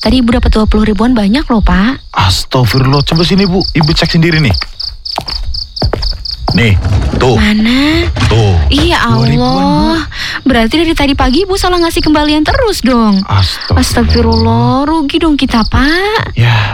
Tadi Ibu dapat 20 ribuan banyak loh, Pak. Astagfirullah, coba sini Bu, Ibu cek sendiri nih. Nih, tuh. Mana? Tuh. Iya 2 ribuan, Allah. Berarti dari tadi pagi Ibu salah ngasih kembalian terus dong. Bu. Astagfirullah, rugi dong kita, Pak. Ya,